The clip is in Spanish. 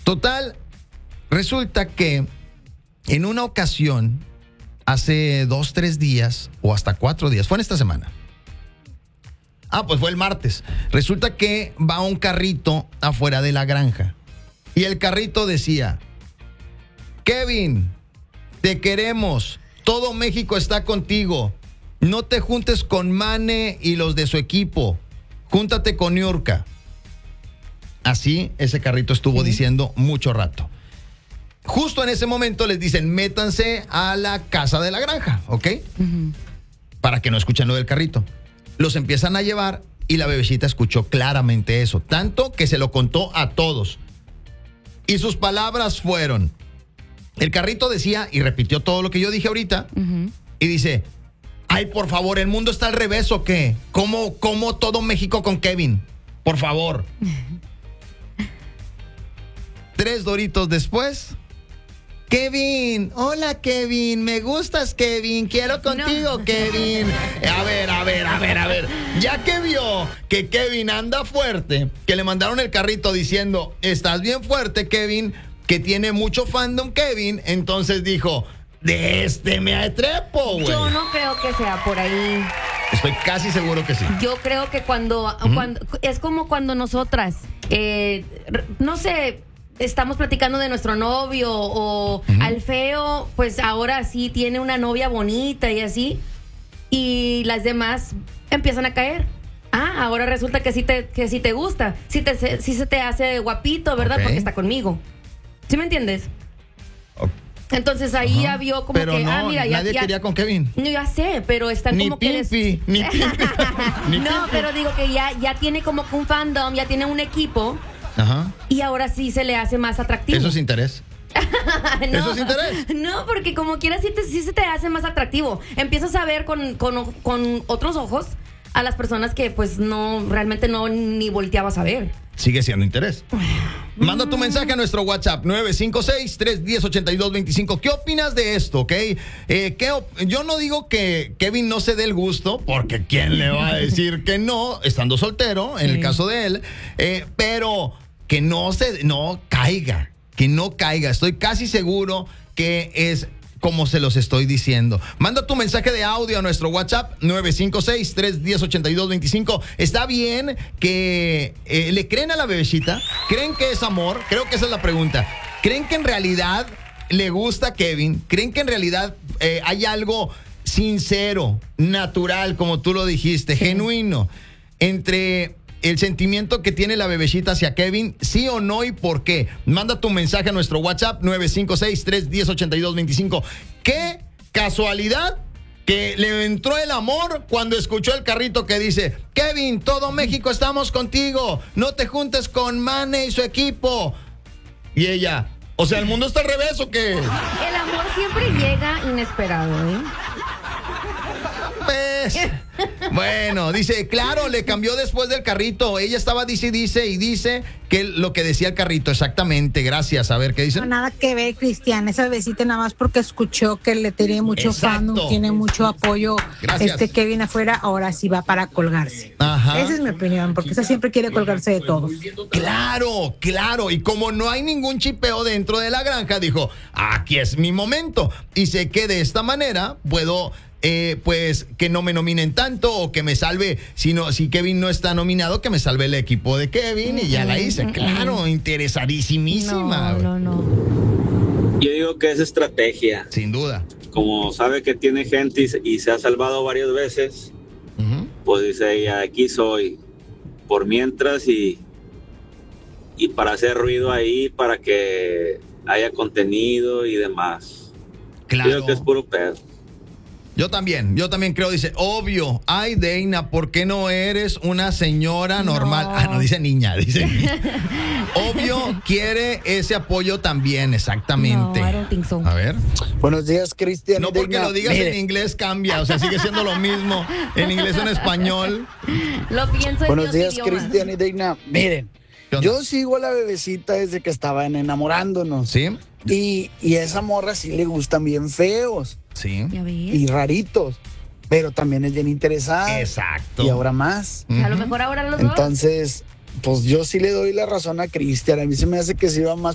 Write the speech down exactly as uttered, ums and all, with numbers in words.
Total, resulta que en una ocasión, hace dos, tres días o hasta cuatro días, fue en esta semana. Ah, pues fue el martes. Resulta que va un carrito afuera de la granja. Y el carrito decía: Kevin, te queremos. Todo México está contigo. No te juntes con Mane y los de su equipo. Júntate con Niurka. Así ese carrito estuvo sí. diciendo mucho rato. Justo en ese momento les dicen: métanse a la casa de la granja, ¿ok? Uh-huh. Para que no escuchen lo del carrito. Los empiezan a llevar y la bebecita escuchó claramente eso. Tanto que se lo contó a todos. Y sus palabras fueron: el carrito decía, y repitió todo lo que yo dije ahorita, uh-huh. y dice: ay, por favor, ¿el mundo está al revés o qué? ¿Cómo, cómo todo México con Kevin? Por favor. Tres doritos después: Kevin, hola Kevin, me gustas Kevin, quiero contigo no. Kevin. A ver, a ver, a ver, a ver. Ya que vio que Kevin anda fuerte, que le mandaron el carrito diciendo: estás bien fuerte Kevin, que tiene mucho fandom Kevin, entonces dijo: de este me atrepo, güey. Yo no creo que sea por ahí. Estoy casi seguro que sí. Yo creo que cuando, uh-huh. cuando es como cuando nosotras, eh, no sé, estamos platicando de nuestro novio o uh-huh. al feo, pues ahora sí tiene una novia bonita y así, y las demás empiezan a caer. Ah, ahora resulta que sí te, que sí te gusta, sí, te, sí se te hace guapito, ¿verdad? Okay. Porque está conmigo. ¿Sí me entiendes? Okay. Entonces ahí Ajá. ya vio como pero que, no, ah, mira, ya. Nadie ya, quería con Kevin. No, ya sé, pero están ni como pimpi, que. Eres... Ni pimpi, ni No, pimpi. pero digo que ya, ya tiene como que un fandom, ya tiene un equipo. Ajá. Y ahora sí se le hace más atractivo. Eso es interés. no, ¿Eso es interés? No, porque como quieras sí, te, sí se te hace más atractivo. Empiezas a ver con, con, con otros ojos a las personas que pues no, realmente no ni volteabas a ver. Sigue siendo interés. Manda tu mensaje a nuestro WhatsApp nueve cinco seis, tres uno cero, ocho dos dos cinco. ¿Qué opinas de esto, ok? Eh, ¿qué op- Yo no digo que Kevin no se dé el gusto, porque ¿quién le va a decir que no, estando soltero, en sí. el caso de él? Eh, pero que no se, no caiga, que no caiga. Estoy casi seguro que es como se los estoy diciendo. Manda tu mensaje de audio a nuestro WhatsApp nueve cinco seis, tres uno cero, ocho dos dos cinco. ¿Está bien que eh, le creen a la bebecita? ¿Creen que es amor? Creo que esa es la pregunta. ¿Creen que en realidad le gusta a Kevin? ¿Creen que en realidad eh, hay algo sincero, natural, como tú lo dijiste, sí. genuino, entre el sentimiento que tiene la bebecita hacia Kevin, sí o no, y por qué? Manda tu mensaje a nuestro WhatsApp nueve cinco seis, tres uno cero, ocho dos dos cinco. ¿Qué casualidad que le entró el amor cuando escuchó el carrito que dice: Kevin, todo México estamos contigo, no te juntes con Mane y su equipo? Y ella: o sea, ¿el mundo está al revés o qué? El amor siempre llega inesperado, ¿eh? Pues, bueno, dice, claro, le cambió después del carrito. Ella estaba dice, dice y dice que lo que decía el carrito, exactamente. Gracias. A ver, ¿qué dice? No, nada que ver, Cristian. Esa bebecita nada más porque escuchó que le tiene mucho fandom, tiene mucho apoyo. Gracias. Este Kevin afuera, ahora sí va para colgarse. Ajá. Esa es mi opinión, porque esa siempre quiere colgarse de todos. Claro, claro. Y como no hay ningún chipeo dentro de la granja, dijo: aquí es mi momento. Y sé que de esta manera puedo... Eh, pues que no me nominen tanto, o que me salve, si, no, si Kevin no está nominado, que me salve el equipo de Kevin, y ya la hice. Claro, interesadísimísima. No, no, no. Yo digo que es estrategia. Sin duda. Como sabe que tiene gente y se, y se ha salvado varias veces, uh-huh. pues dice ella: aquí soy, por mientras, y, y para hacer ruido ahí, para que haya contenido y demás. Claro. Yo creo que es puro pedo. Yo también, yo también creo, dice, obvio, ay, Deina, ¿por qué no eres una señora normal? No. Ah, no, dice niña, dice niña. Obvio, quiere ese apoyo también, exactamente. No, I don't think so. A ver. Buenos días, Cristian. No porque lo digas Mire. en inglés cambia, o sea, sigue siendo lo mismo en inglés o en español. Lo pienso en Buenos Dios días, Cristian y Deina. Miren, yo sigo a la bebecita desde que estaban enamorándonos. Sí. Y, y a esa morra sí le gustan bien feos. Sí. Y raritos. Pero también es bien interesada. Exacto. Y ahora más. Uh-huh. A lo mejor ahora los Entonces, pues yo sí le doy la razón a Cristian. A mí se me hace que se iba más